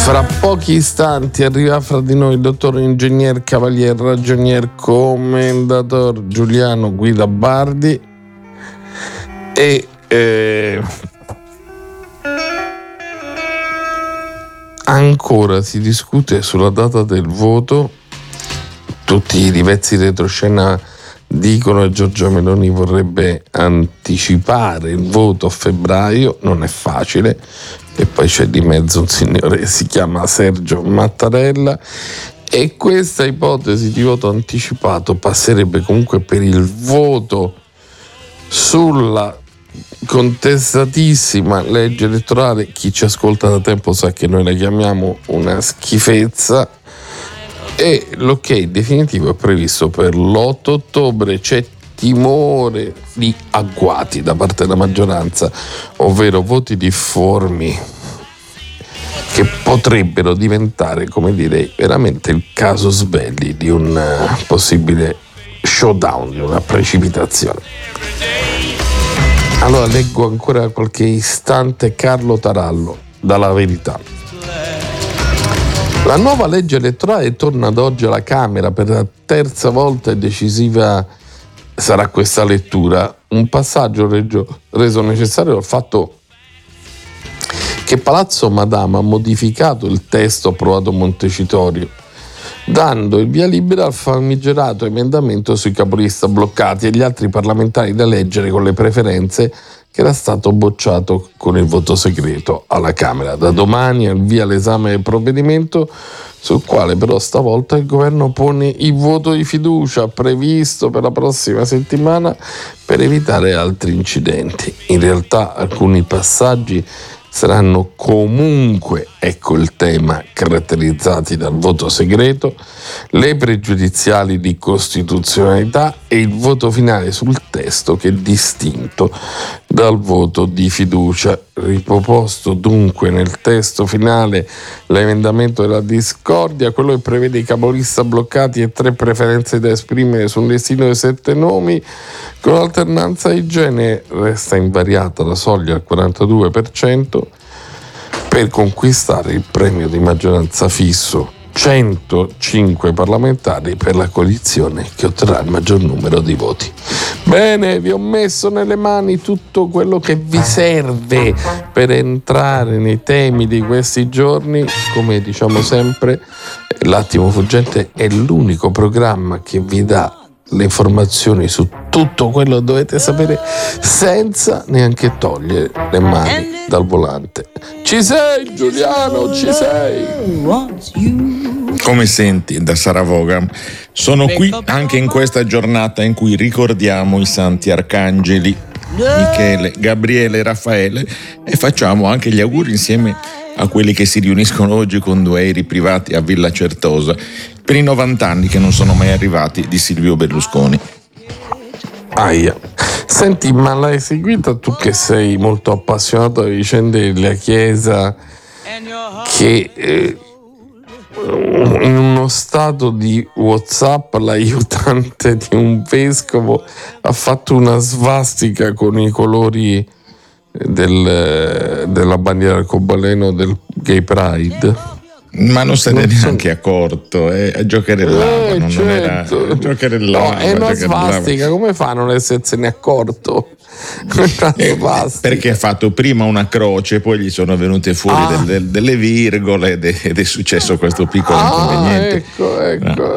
Fra pochi istanti arriva fra di noi il dottor ingegner cavalier ragionier commendator Giuliano Guida Bardi e ancora si discute sulla data del voto. Tutti i livezzi retroscena dicono che Giorgia Meloni vorrebbe anticipare il voto a febbraio. Non è facile, e poi c'è di mezzo un signore che si chiama Sergio Mattarella, e questa ipotesi di voto anticipato passerebbe comunque per il voto sulla contestatissima legge elettorale. Chi ci ascolta da tempo sa che noi la chiamiamo una schifezza, e l'ok definitivo è previsto per l'8 ottobre. C'è timore di agguati da parte della maggioranza, ovvero voti difformi che potrebbero diventare, come dire, veramente il casus belli di un possibile showdown, di una precipitazione. Allora leggo ancora qualche istante Carlo Tarallo dalla Verità. La nuova legge elettorale torna ad oggi alla Camera per la terza volta e decisiva sarà questa lettura, un passaggio reso necessario dal fatto che Palazzo Madama ha modificato il testo approvato a Montecitorio, dando il via libera al famigerato emendamento sui capolista bloccati e gli altri parlamentari da eleggere con le preferenze, che era stato bocciato con il voto segreto alla Camera. Da domani è al via l'esame del provvedimento, sul quale però stavolta il governo pone il voto di fiducia previsto per la prossima settimana per evitare altri incidenti. In realtà alcuni passaggi saranno comunque, ecco il tema, caratterizzati dal voto segreto, le pregiudiziali di costituzionalità e il voto finale sul testo, che è distinto dal voto di fiducia. Riproposto dunque nel testo finale l'emendamento della discordia, quello che prevede i capolista bloccati e 3 preferenze da esprimere sul destino dei 7 nomi. Con l'alternanza di genere resta invariata la soglia al 42% per conquistare il premio di maggioranza fisso, 105 parlamentari per la coalizione che otterrà il maggior numero di voti. Bene, vi ho messo nelle mani tutto quello che vi serve per entrare nei temi di questi giorni. Come diciamo sempre, L'Attimo Fuggente è l'unico programma che vi dà le informazioni su tutto quello che dovete sapere senza neanche togliere le mani dal volante. Ci sei, Giuliano, ci sei? Come senti da Saravoga? Sono qui anche in questa giornata in cui ricordiamo i santi arcangeli Michele, Gabriele e Raffaele, e facciamo anche gli auguri insieme a quelli che si riuniscono oggi con 2 aerei privati a Villa Certosa per i 90 anni che non sono mai arrivati di Silvio Berlusconi. Aia. Senti, ma l'hai seguita tu che sei molto appassionato alle vicende della Chiesa, che in uno stato di WhatsApp l'aiutante di un vescovo ha fatto una svastica con i colori della bandiera arcobaleno del Gay Pride? Ma non se ne è neanche accorto, è giocherellava, non era giocherellava. No, è una svastica, come fa a non essersene accorto? Perché ha fatto prima una croce, poi gli sono venute fuori delle virgole ed è successo questo piccolo inconveniente. Ecco.